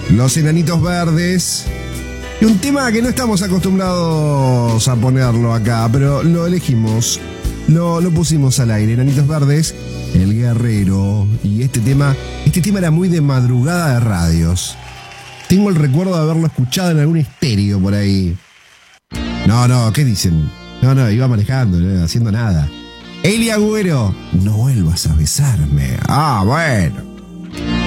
Los Enanitos Verdes. Y un tema que no estamos acostumbrados a ponerlo acá, pero lo elegimos. Lo pusimos al aire. Enanitos Verdes, El Guerrero. Y este tema era muy de madrugada de radios. Tengo el recuerdo de haberlo escuchado en algún estéreo por ahí. No, ¿qué dicen? No, iba manejando, haciendo nada. Elia Agüero, no vuelvas a besarme. Ah, bueno.